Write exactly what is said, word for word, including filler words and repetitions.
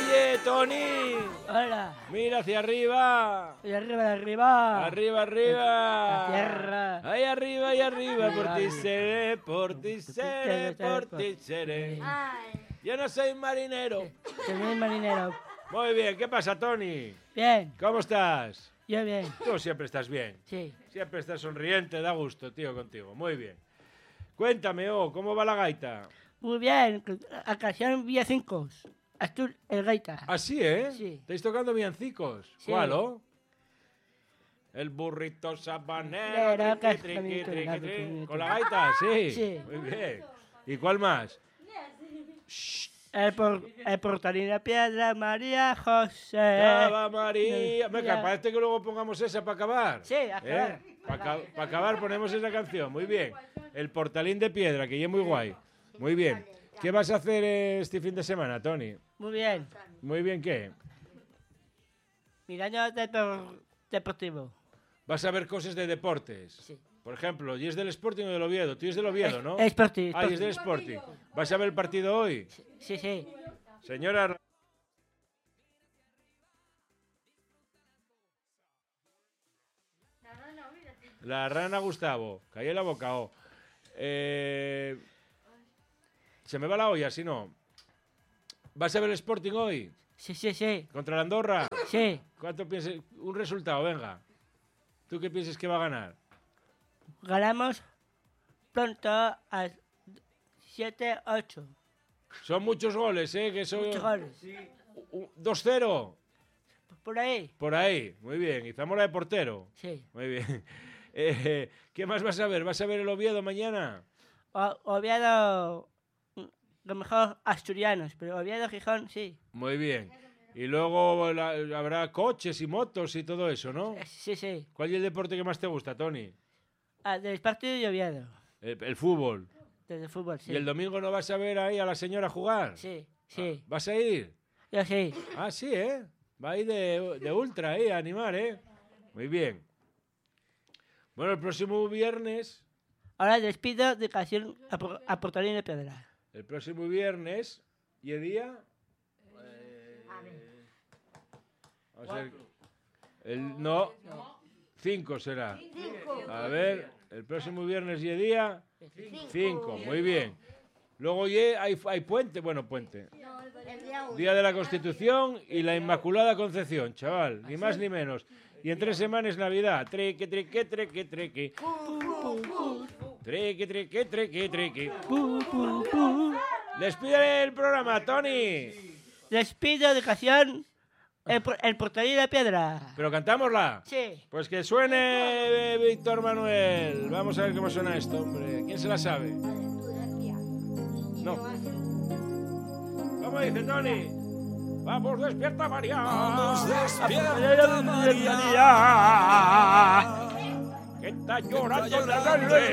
Oye, Tony. Hola. Mira hacia arriba. Y arriba, de arriba. Arriba, arriba. La tierra. Ahí arriba, ahí arriba. Por ti seré, por ti seré, por ti seré. Yo no soy marinero. Soy marinero. Muy bien, ¿qué pasa, Tony? Bien. ¿Cómo estás? Yo bien. Tú siempre estás bien. Sí. Siempre estás sonriente, da gusto, tío, contigo. Muy bien. Cuéntame, oh, ¿cómo va la gaita? Muy bien. Ocasión villancicos. Azul, el gaita. ¿Ah, sí, eh? Sí. ¿Estáis tocando villancicos? Sí. ¿Cuál, oh? El burrito sabanero. Pero, triqui, que- triqui, triqui, que- triqui. ¿Con la gaita? Sí. Sí. Muy bien. ¿Y cuál más? El, por, el portalín de piedra, María José. Cava María. Me Mira. parece que luego pongamos esa para acabar. Sí, acabar. Para acabar ponemos esa canción. Muy bien. El portalín de piedra, que ya es muy guay. Muy bien. ¿Qué vas a hacer eh, este fin de semana, Tony? Muy bien. Muy bien, ¿qué? Mirando depor- deportivo. Vas a ver cosas de deportes. Sí. Por ejemplo, ¿y es del Sporting o del Oviedo? Tú es del Oviedo, ¿no? Es Sporting, Ah, y Sporting. es del Sporting. ¿Vas a ver el partido hoy? Sí, sí. Señora... La rana Gustavo. Cayó la boca, oh. Eh... Se me va la olla, si no. ¿Vas a ver el Sporting hoy? Sí, sí, sí. ¿Contra la Andorra? Sí. ¿Cuánto piensas? Un resultado, venga. ¿Tú qué piensas que va a ganar? Ganamos pronto a siete ocho. Son muchos goles, ¿eh? Que son... Muchos goles. dos cero. Por ahí. Por ahí, muy bien. Y Zamora de portero. Sí. Muy bien. Eh, ¿Qué más vas a ver? ¿Vas a ver el Oviedo mañana? O, Oviedo, mm, lo mejor asturianos, pero Oviedo, Gijón, sí. Muy bien. Y luego la- habrá coches y motos y todo eso, ¿no? Eh, Sí, sí. ¿Cuál es el deporte que más te gusta, Tony? Ah, del partido de Oviedo. El, el fútbol. Desde el fútbol, sí. ¿Y el domingo no vas a ver ahí a la señora jugar? Sí, sí. ¿Vas a ir? Yo sí. Ah, sí, ¿eh? Va ahí de, de ultra, ¿eh? A animar, ¿eh? Muy bien. Bueno, el próximo viernes... Ahora despido de canción a, por- a Portalín de Piedra. El próximo viernes... ¿Y el día? Vamos a ver. El, no, cinco será. A ver, el próximo viernes y el día... Cinco, muy bien. Luego ye, hay, hay puente, bueno, puente. Día de la Constitución y la Inmaculada Concepción, chaval, ni más ni menos. Y en tres semanas Navidad. Triqui, triqui, triqui, triqui. Triqui, triqui, triqui, triqui. Pu, pu, pu. Despide el programa, Tony. Despido de canción el, por- el Portalín de Piedra. Pero cantámosla. Sí. Pues que suene eh, Víctor Manuel. Vamos a ver cómo suena esto, hombre. ¿Quién se la sabe? No. ¿Cómo dice Tony? Vamos, despierta María. Vamos, despierta, María. Que está llorando la noche.